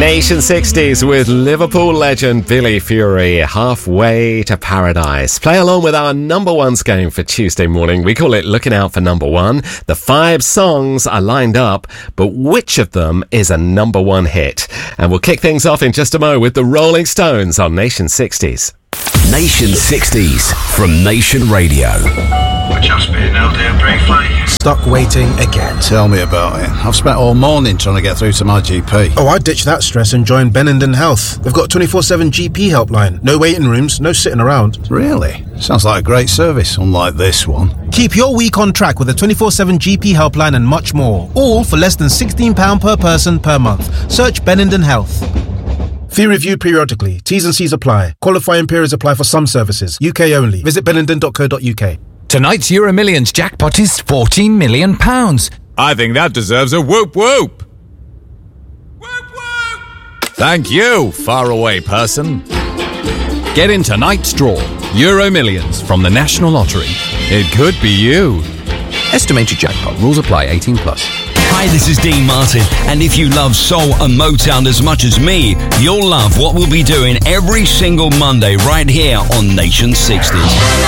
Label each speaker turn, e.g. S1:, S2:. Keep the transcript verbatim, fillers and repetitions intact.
S1: Nation sixties with Liverpool legend Billy Fury, Halfway to Paradise. Play along with our number ones game for Tuesday morning. We call it Looking Out for Number One. The five songs are lined up, but which of them is a number one hit? And we'll kick things off in just a moment with the Rolling Stones on Nation sixties.
S2: Nation sixties from Nation Radio.
S3: We're just being held here briefly.
S4: Stuck waiting again.
S5: Tell me about it. I've spent all morning trying to get through to my G P.
S4: Oh, I'd ditch that stress and join Benenden Health. They've got a twenty-four seven G P helpline. No waiting rooms, no sitting around.
S5: Really? Sounds like a great service, unlike this one.
S4: Keep your week on track with a twenty-four seven G P helpline and much more. All for less than sixteen pounds per person per month. Search Benenden Health. Fee reviewed periodically. T's and C's apply. Qualifying periods apply for some services. U K only. Visit benenden dot co dot uk.
S6: Tonight's Euro Millions jackpot is fourteen million pounds. I think that deserves a whoop whoop. Whoop whoop! Thank you, faraway person. Get in tonight's draw. Euro Millions from the National Lottery. It could be you. Estimated jackpot. Rules apply. eighteen plus.
S2: Hi, this is Dean Martin, and if you love soul and Motown as much as me, you'll love what we'll be doing every single Monday right here on Nation sixties.